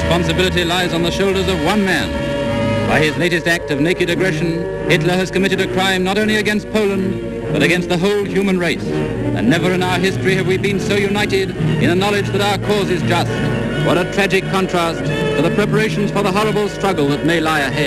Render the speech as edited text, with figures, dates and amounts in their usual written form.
responsibility lies on the shoulders of one man. By his latest act of naked aggression, Hitler has committed a crime not only against Poland, but against the whole human race. And never in our history have we been so united in the knowledge that our cause is just. What a tragic contrast to the preparations for the horrible struggle that may lie ahead.